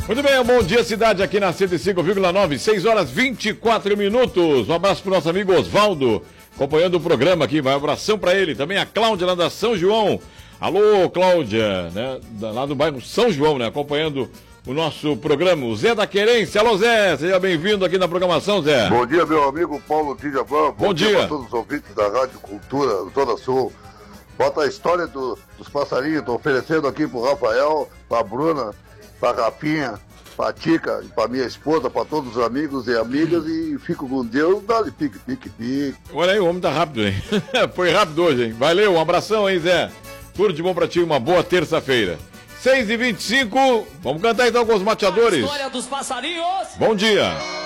Muito bem, um bom dia, cidade, aqui na 105,9, 6 horas 24 minutos. Um abraço pro nosso amigo Osvaldo, acompanhando o programa aqui. Vai um abração para ele. Também a Cláudia, lá da São João. Alô, Cláudia, né? Lá do bairro São João, né? Acompanhando o nosso programa. O Zé da Querência. Alô, Zé, seja bem-vindo aqui na programação, Zé. Bom dia, meu amigo Paulo Tijaban. Bom dia para todos os ouvintes da Rádio Cultura, Zona Sul. Bota a história dos passarinhos. Estou oferecendo aqui pro Rafael, pra Bruna, pra Rafinha, pra Tica, pra minha esposa, pra todos os amigos e amigas. E fico com Deus. Dá-lhe pique, pique, pique. Olha aí, o homem tá rápido, hein? Foi rápido hoje, hein? Valeu, um abração, hein, Zé? Tudo de bom pra ti, uma boa terça-feira. 6h25, vamos cantar então com os mateadores. A história dos passarinhos. Bom dia.